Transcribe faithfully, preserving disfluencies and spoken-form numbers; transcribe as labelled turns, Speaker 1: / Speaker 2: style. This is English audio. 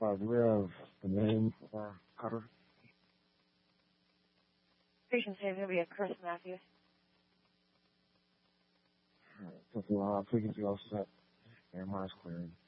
Speaker 1: Uh, do we have the name of our cutter?
Speaker 2: Patient's name is going to be a Chris Matthews.
Speaker 1: All right. So, uh, frequency all set. Air miles clearing.